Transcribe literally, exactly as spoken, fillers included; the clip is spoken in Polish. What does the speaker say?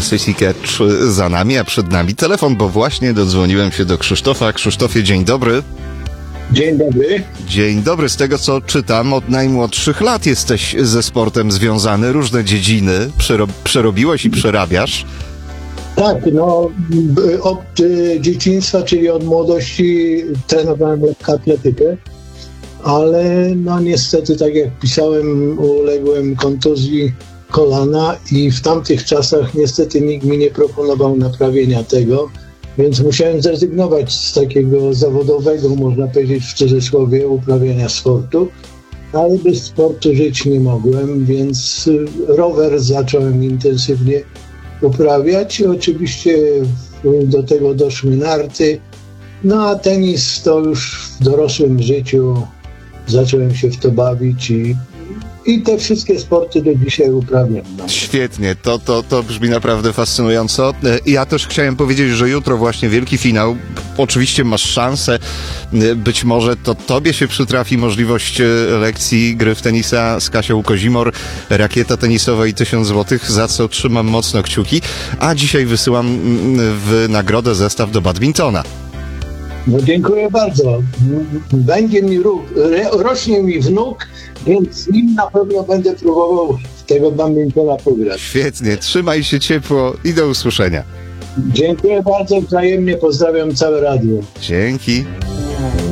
City Catch za nami, a przed nami telefon, bo właśnie dodzwoniłem się do Krzysztofa. Krzysztofie, dzień dobry. Dzień dobry. Dzień dobry. Z tego, co czytam, od najmłodszych lat jesteś ze sportem związany, różne dziedziny przero- przerobiłeś i przerabiasz. Tak, no od y, dzieciństwa, czyli od młodości trenowałem lekkoatletykę, ale no niestety, tak jak pisałem, uległem kontuzji kolana i w tamtych czasach niestety nikt mi nie proponował naprawienia tego, więc musiałem zrezygnować z takiego zawodowego, można powiedzieć w cudzysłowie, uprawiania sportu, ale bez sportu żyć nie mogłem, więc rower zacząłem intensywnie uprawiać. Oczywiście do tego doszły narty, no a tenis to już w dorosłym życiu zacząłem się w to bawić i, i te wszystkie sporty do dzisiaj uprawiam. No. Świetnie, to, to, to brzmi naprawdę fascynująco. Ja też chciałem powiedzieć, że jutro właśnie wielki finał. Oczywiście masz szansę, być może to tobie się przytrafi możliwość lekcji gry w tenisa z Kasią Kozimor, rakieta tenisowa i tysiąc złotych, za co trzymam mocno kciuki, a dzisiaj wysyłam w nagrodę zestaw do badmintona. No dziękuję bardzo. Będzie mi ró- rośnie mi wnuk, więc z nim na pewno będę próbował tego badmintona pograć. Świetnie, trzymaj się ciepło i do usłyszenia. Dziękuję bardzo, wzajemnie pozdrawiam całe radio. Dzięki.